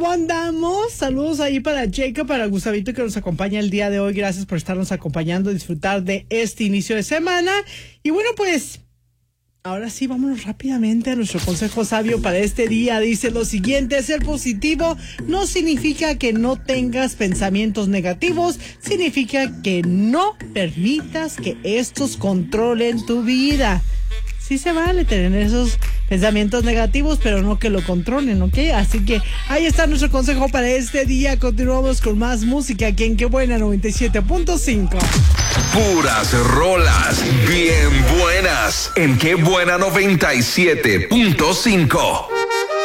¿Cómo andamos? Saludos ahí para Jacob, para Gustavito que nos acompaña el día de hoy. Gracias por estarnos acompañando, disfrutar de este inicio de semana. Y bueno, pues ahora sí, vámonos rápidamente a nuestro consejo sabio para este día. Dice lo siguiente: ser positivo no significa que no tengas pensamientos negativos, significa que no permitas que estos controlen tu vida. Sí se vale tener esos pensamientos negativos, pero no que lo controlen, ¿ok? Así que ahí está nuestro consejo para este día. Continuamos con más música aquí en Qué Buena 97.5. Puras rolas bien buenas en Qué Buena 97.5.